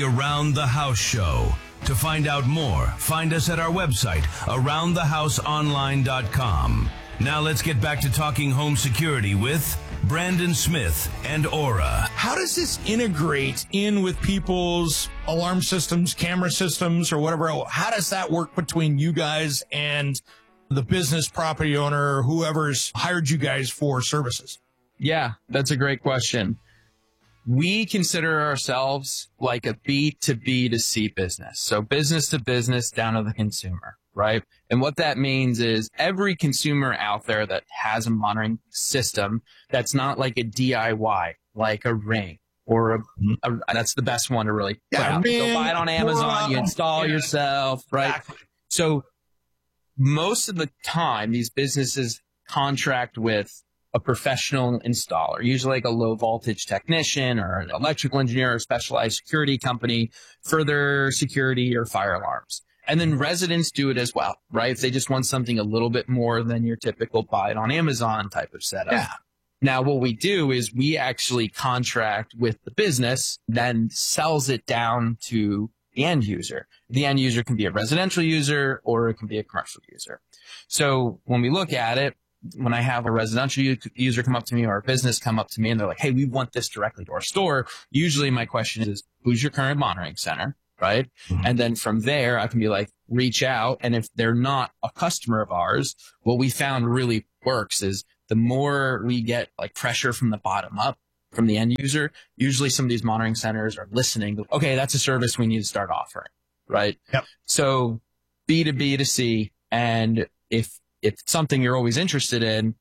Around the House Show. To find out more, find us at our website, aroundthehouseonline.com. Now let's get back to talking home security with Brandon Smith and Aura. How does this integrate in with people's alarm systems, camera systems, or whatever? How does that work between you guys and the business property owner or whoever's hired you guys for services? Yeah, that's a great question. We consider ourselves like a B2B2C business. So business to business down to the consumer, right? And what that means is every consumer out there that has a monitoring system that's not like a DIY, like a Ring or that's the best one to really put out. Go buy it on Amazon, you install yourself, right? Exactly. So most of the time, these businesses contract with a professional installer, usually like a low voltage technician or an electrical engineer or specialized security company for their security or fire alarms. And then residents do it as well, right? If they just want something a little bit more than your typical buy it on Amazon type of setup. Yeah. Now, what we do is we actually contract with the business, then sells it down to the end user. The end user can be a residential user or it can be a commercial user. So when we look at it, when I have a residential user come up to me or a business come up to me and they're like, hey, we want this directly to our store. Usually my question is, who's your current monitoring center? Right. Mm-hmm. And then from there, I can be like, reach out. And if they're not a customer of ours, what we found really works is the more we get like pressure from the bottom up from the end user, usually some of these monitoring centers are listening. Okay, that's a service we need to start offering. Right. Yep. So B2B2C. And if it's something you're always interested in,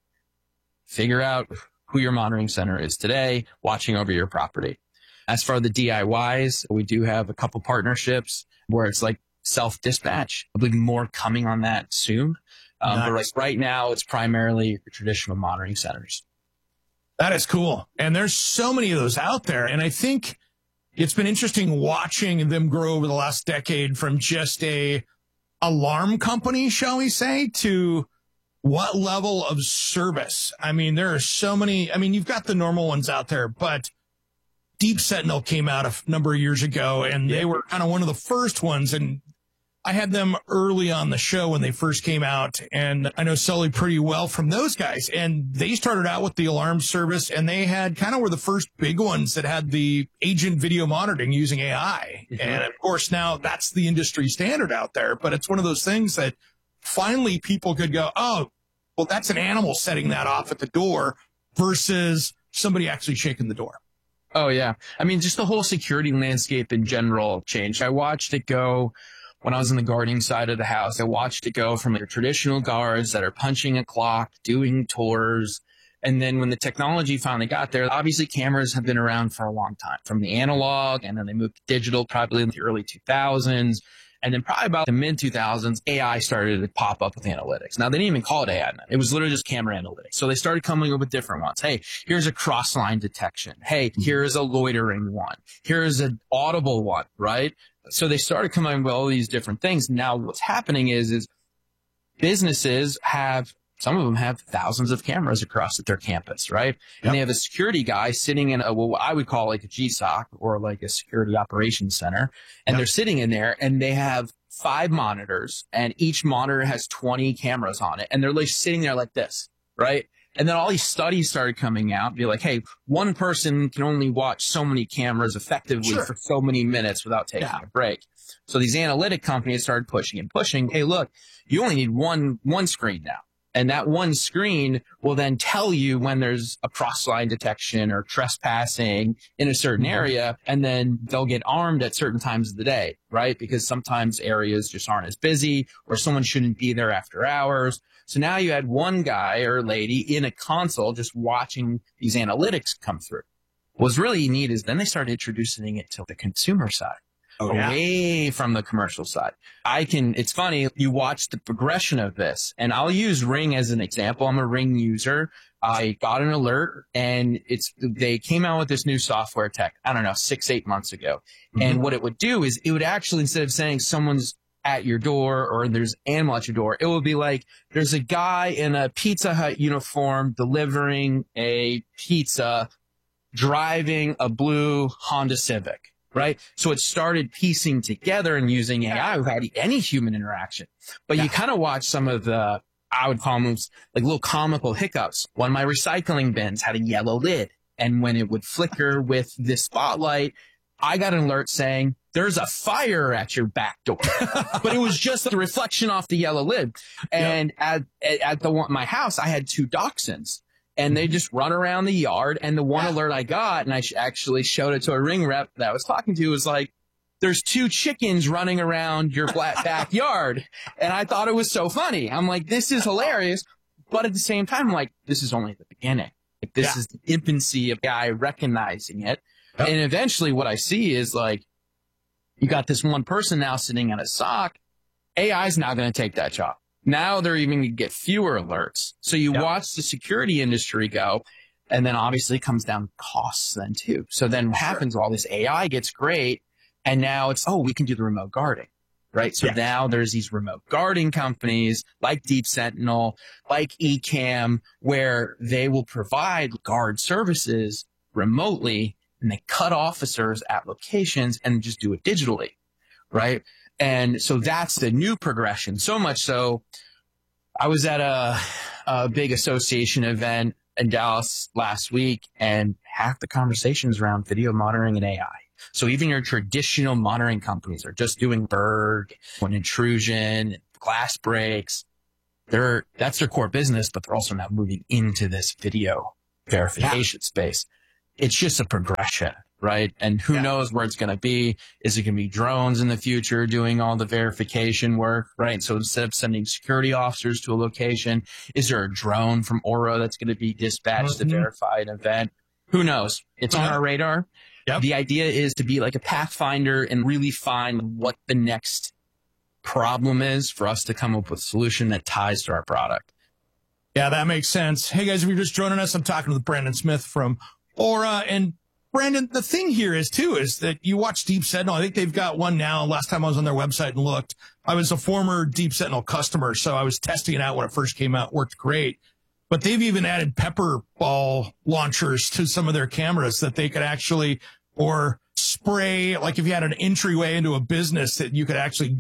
figure out who your monitoring center is today, watching over your property. As for the DIYs, we do have a couple partnerships where it's like self-dispatch. I believe more coming on that soon. Nice. But like right now, it's primarily traditional monitoring centers. That is cool. And there's so many of those out there. And I think it's been interesting watching them grow over the last decade from just a alarm company, shall we say, to what level of service? I mean, there are so many. I mean, you've got the normal ones out there, but Deep Sentinel came out a number of years ago, and they were kind of one of the first ones. And I had them early on the show when they first came out, and I know Sully pretty well from those guys. And they started out with the alarm service, and they had kind of were the first big ones that had the agent video monitoring using AI. Mm-hmm. And of course, now that's the industry standard out there. But it's one of those things that finally people could go, oh, well, that's an animal setting that off at the door versus somebody actually shaking the door. Oh, yeah. I mean, just the whole security landscape in general changed. I watched it go. When I was on the guarding side of the house, I watched it go from your traditional guards that are punching a clock, doing tours. And then when the technology finally got there, obviously cameras have been around for a long time, from the analog, and then they moved to digital probably in the early 2000s. And then probably about the mid 2000s, AI started to pop up with analytics. Now, they didn't even call it AI then. It was literally just camera analytics. So they started coming up with different ones. Hey, here's a cross-line detection. Hey, here's a loitering one. Here's an audible one, right? So they started coming up with all these different things. Now, what's happening is businesses have, some of them have thousands of cameras across their campus, right? Yep. And they have a security guy sitting in what I would call like a GSOC or like a security operations center. And they're sitting in there and they have 5 monitors and each monitor has 20 cameras on it. And they're like sitting there like this, right? And then all these studies started coming out, be like, hey, one person can only watch so many cameras effectively for so many minutes without taking a break. So these analytic companies started pushing and pushing. Hey, look, you only need one screen now. And that one screen will then tell you when there's a cross-line detection or trespassing in a certain area. And then they'll get armed at certain times of the day, right? Because sometimes areas just aren't as busy or someone shouldn't be there after hours. So now you had one guy or lady in a console just watching these analytics come through. What's really neat is then they started introducing it to the consumer side. Away from the commercial side. It's funny, you watch the progression of this, and I'll use Ring as an example. I'm a Ring user. I got an alert, and they came out with this new software tech, I don't know, 6-8 months ago. Mm-hmm. And what it would do is it would actually, instead of saying someone's at your door or there's animal at your door, it would be like there's a guy in a Pizza Hut uniform delivering a pizza driving a blue Honda Civic. right? So it started piecing together and using AI without any human interaction. But you kind of watch some of the, I would call them like little comical hiccups. One of my recycling bins had a yellow lid. And when it would flicker with the spotlight, I got an alert saying, there's a fire at your back door. But it was just the reflection off the yellow lid. And at my house, I had 2 dachshunds. And they just run around the yard. And the one alert I got, and I actually showed it to a ring rep that I was talking to, was like, there's 2 chickens running around your backyard. And I thought it was so funny. I'm like, this is hilarious. But at the same time, I'm like, this is only the beginning. Like, this is the infancy of AI recognizing it. And eventually what I see is like, you got this one person now sitting at a SOC. AI is now going to take that job. Now they're even going to get fewer alerts. So you watch the security industry go, and then obviously it comes down to costs then too. So then what happens, all this AI gets great, and now it's, oh, we can do the remote guarding, right? So now there's these remote guarding companies like Deep Sentinel, like Ecamm, where they will provide guard services remotely, and they cut officers at locations and just do it digitally, right? And so that's the new progression. So much so, I was at a big association event in Dallas last week, and half the conversations around video monitoring and AI. So even your traditional monitoring companies are just doing Berg, when intrusion, glass breaks. That's their core business, but they're also now moving into this video verification space. It's just a progression, right? And who knows where it's going to be. Is it going to be drones in the future doing all the verification work, right? So instead of sending security officers to a location, is there a drone from Aura that's going to be dispatched to verify an event? Who knows? It's on our radar. The idea is to be like a pathfinder and really find what the next problem is for us to come up with a solution that ties to our product. Yeah, that makes sense. Hey guys, if you're just joining us, I'm talking with Brandon Smith from Aura. And Brandon, the thing here is that you watch Deep Sentinel. I think they've got one now. Last time I was on their website and looked, I was a former Deep Sentinel customer, so I was testing it out when it first came out. It worked great. But they've even added pepper ball launchers to some of their cameras that they could actually, or spray, like if you had an entryway into a business, that you could actually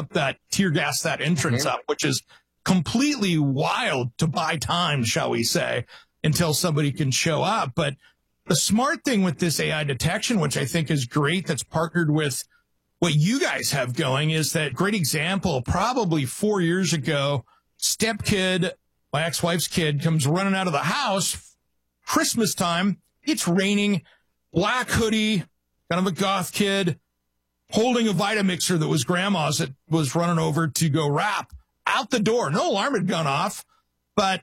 tear gas that entrance up, which is completely wild to buy time, shall we say, until somebody can show up. But the smart thing with this AI detection, which I think is great, that's partnered with what you guys have going, is that great example, probably 4 years ago, stepkid, my ex-wife's kid, comes running out of the house, Christmas time, it's raining, black hoodie, kind of a goth kid, holding a Vitamixer that was grandma's that was running over to go wrap out the door. No alarm had gone off, but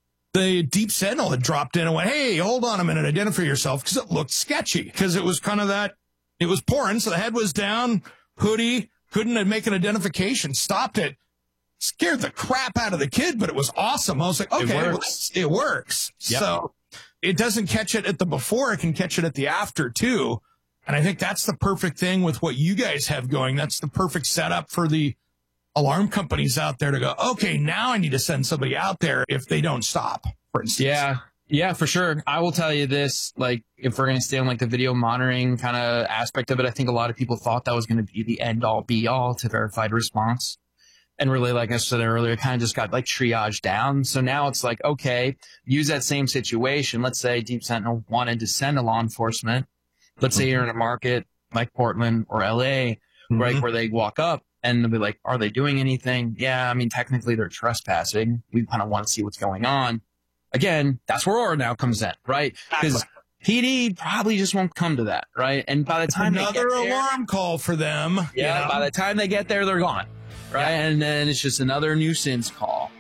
the Deep Sentinel had dropped in and went, hey, hold on a minute, identify yourself, because it looked sketchy, because it was kind of that, it was pouring, so the head was down, hoodie, couldn't make an identification, stopped it, scared the crap out of the kid, but it was awesome. I was like, okay, it works. Yep. So it doesn't catch it at the before, it can catch it at the after too. And I think that's the perfect thing with what you guys have going. That's the perfect setup for the alarm companies out there to go, okay, now I need to send somebody out there if they don't stop, for instance. Yeah, for sure. I will tell you this, like, if we're going to stay on like the video monitoring kind of aspect of it, I think a lot of people thought that was going to be the end all be all to verified response. And really, like I said earlier, it kind of just got like triaged down. So now it's like, okay, use that same situation. Let's say Deep Sentinel wanted to send a law enforcement. Let's say you're in a market like Portland or LA, right, where they walk up and they'll be like, are they doing anything? Yeah, I mean, technically they're trespassing. We kind of want to see what's going on. Again, that's where Aura now comes in, right? Because PD probably just won't come to that, right? And by the time another alarm call for them. Yeah, by the time they get there, they're gone, right? Yeah. And then it's just another nuisance call.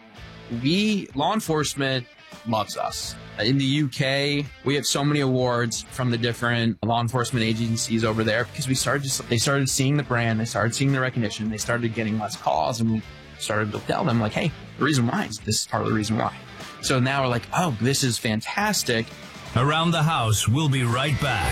Law enforcement loves us. In the UK, we have so many awards from the different law enforcement agencies over there because they started seeing the brand, they started seeing the recognition, they started getting less calls, and we started to tell them like, hey, the reason why is this is part of the reason why. So now we're like, oh, this is fantastic. Around the House, we'll be right back.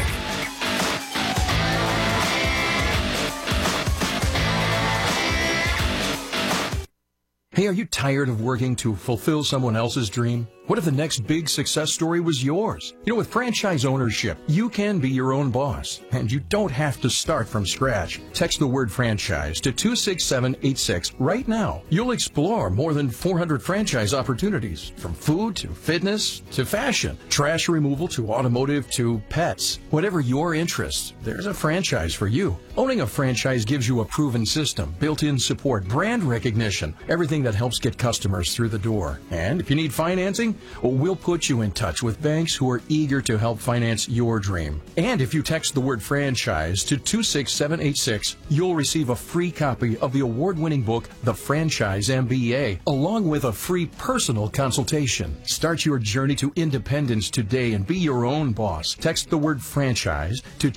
Hey, are you tired of working to fulfill someone else's dream? What if the next big success story was yours? You know, with franchise ownership, you can be your own boss, and you don't have to start from scratch. Text the word franchise to 26786 right now. You'll explore more than 400 franchise opportunities, from food to fitness to fashion, trash removal to automotive to pets. Whatever your interests, there's a franchise for you. Owning a franchise gives you a proven system, built-in support, brand recognition, everything that helps get customers through the door. And if you need financing, well, we'll put you in touch with banks who are eager to help finance your dream. And if you text the word franchise to 26786, you'll receive a free copy of the award-winning book, The Franchise MBA, along with a free personal consultation. Start your journey to independence today and be your own boss. Text the word franchise to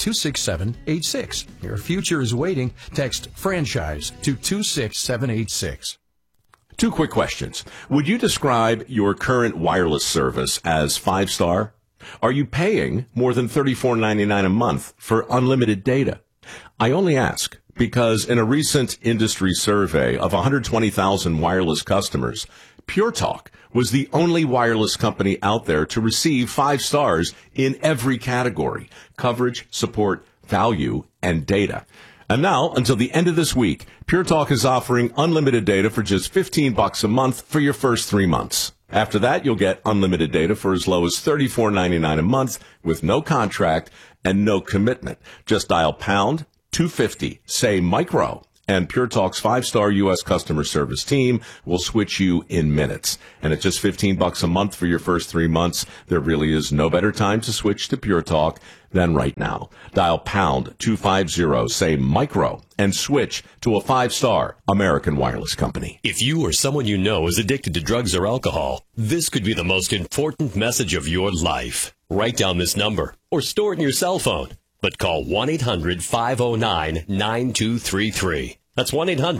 26786. Your future is waiting. Text franchise to 26786. 2 quick questions. Would you describe your current wireless service as 5-star? Are you paying more than $34.99 a month for unlimited data? I only ask because in a recent industry survey of 120,000 wireless customers, Pure Talk was the only wireless company out there to receive 5 stars in every category: coverage, support, value, and data. And now, until the end of this week, Pure Talk is offering unlimited data for just $15 a month for your first 3 months. After that, you'll get unlimited data for as low as $34.99 a month with no contract and no commitment. Just dial pound 250, say micro, and Pure Talk's 5-star U.S. customer service team will switch you in minutes. And at just $15 a month for your first 3 months, there really is no better time to switch to Pure Talk than right now. Dial pound 250, say micro, and switch to a 5-star American wireless company. If you or someone you know is addicted to drugs or alcohol, this could be the most important message of your life. Write down this number or store it in your cell phone. But call 1-800-509-9233. That's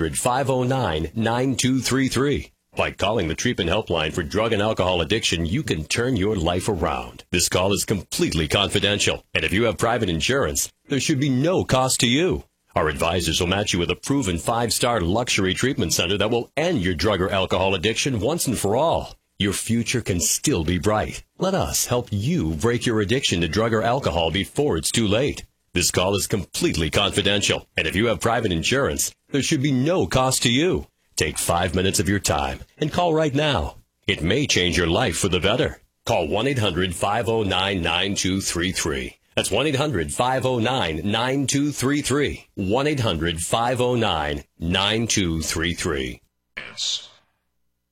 1-800-509-9233. By calling the treatment helpline for drug and alcohol addiction, you can turn your life around. This call is completely confidential, and if you have private insurance, there should be no cost to you. Our advisors will match you with a proven 5-star luxury treatment center that will end your drug or alcohol addiction once and for all. Your future can still be bright. Let us help you break your addiction to drug or alcohol before it's too late. This call is completely confidential, and if you have private insurance, there should be no cost to you. Take 5 minutes of your time and call right now. It may change your life for the better. Call 1-800-509-9233. That's 1-800-509-9233. 1-800-509-9233.